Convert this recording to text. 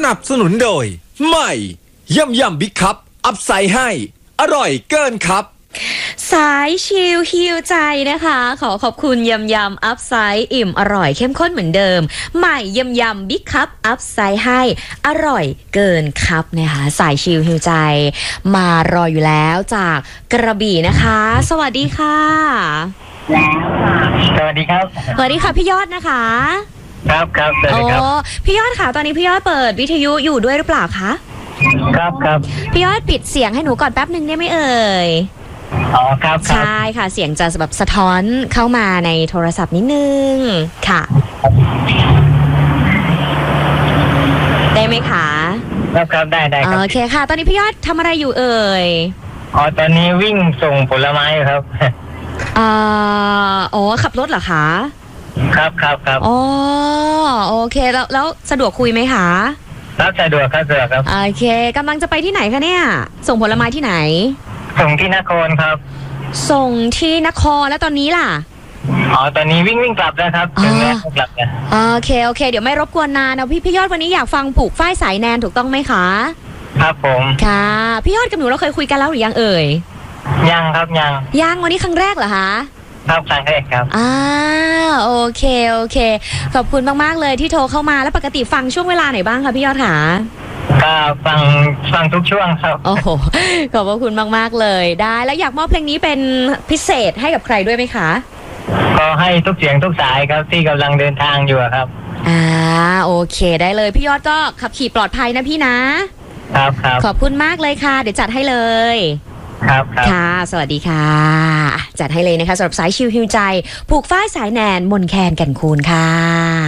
นับสนุนโดยใหม่ย่ำบิ๊กคัพอัพไซด์ให้อร่อยเกินครับสายชิลฮิวใจนะคะขอบคุณยำอัพไซด์อิ่มอร่อยเข้มข้นเหมือนเดิมใหม่ยำบิ๊กคัพอัพไซด์ให้อร่อยเกินครับนะคะสายชิลฮิวใจมารออยู่แล้วจากกระบี่นะคะสวัสดีค่ะสวัสดีครับสวัสดีค่ะพี่ยอดนะคะครับสวัสดีครับพี่ยอดค่ะตอนนี้พี่ยอดเปิดวิทยุอยู่ด้วยหรือเปล่าคะครับพี่ยอดปิดเสียงให้หนูก่อนแป๊บนึงได้ไหมเอ่ยอ๋อครับใช่ค่ะเสียงจะแบบสะท้อนเข้ามาในโทรศัพท์นิดนึงค่ะได้ไหมคะครับได้ครับโอเคค่ะตอนนี้พี่ยอดทำอะไรอยู่เอ่ยตอนนี้วิ่งส่งผลไม้ครับขับรถเหรอคะครับอ๋อโอเคแล้วสะดวกคุยไหมคะครับสะดวกครับโอเคกำลังจะไปที่ไหนคะเนี่ยส่งผลไม้ที่ไหนส่งที่นครครับส่งที่นครแล้วตอนนี้ล่ะตอนนี้วิ่งกลับแล้วครับถึงแล้วกลับแล้วโอเคเดี๋ยวไม่รบกวนนานนะพี่ยอดวันนี้อยากฟังผูกฝ้ายสายแนนถูกต้องไหมคะครับผมค่ะพี่ยอดกับหนูเราเคยคุยกันแล้วหรือยังเอ่ยยังครับยังวันนี้ครั้งแรกเหรอคะครับครั้งแรกครับโอเคขอบคุณมากๆเลยที่โทรเข้ามาแล้วปกติฟังช่วงเวลาไหนบ้างคะพี่ยอดค่ะก็ฟังทุกช่วงครับโอ้โหขอบคุณมากๆเลยได้แล้วอยากมอบเพลงนี้เป็นพิเศษให้กับใครด้วยไหมคะก็ให้ทุกเสียงทุกสายครับที่กำลังเดินทางอยู่ครับโอเคได้เลยพี่ยอดก็ขับขี่ปลอดภัยนะพี่นะครับขอบคุณมากเลยค่ะเดี๋ยวจัดให้เลยครับค่ะสวัสดีค่ะจัดให้เลยนะคะสำหรับสายชิลฮิวใจผูกฝ้ายสายแนนมนแคนแก่นคูณค่ะ